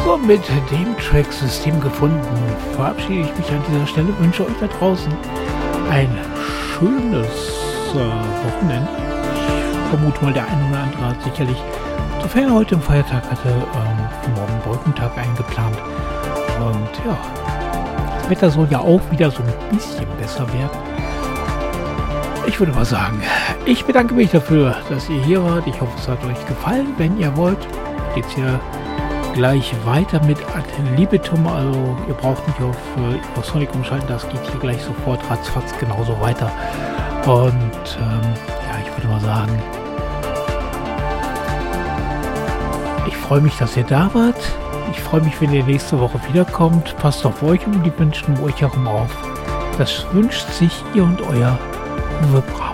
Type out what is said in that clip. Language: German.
So, mit dem Track-System gefunden verabschiede ich mich an dieser Stelle, wünsche euch da draußen ein schönes Wochenende. Ich vermute mal, der eine oder andere hat sicherlich, sofern er heute einen Feiertag hatte, für morgen Brückentag eingeplant. Und ja, das Wetter soll ja auch wieder so ein bisschen besser werden. Ich würde mal sagen, ich bedanke mich dafür, dass ihr hier wart. Ich hoffe, es hat euch gefallen. Wenn ihr wollt, geht's hier gleich weiter mit Ad Libitum. Also ihr braucht nicht auf Sonic umschalten, das geht hier gleich sofort ratzfatz genauso weiter. Und ja, ich würde mal sagen, ich freue mich, dass ihr da wart. Ich freue mich, wenn ihr nächste Woche wiederkommt. Passt auf euch und die Menschen um euch herum auf. Das wünscht sich ihr und euer Uwe Braun.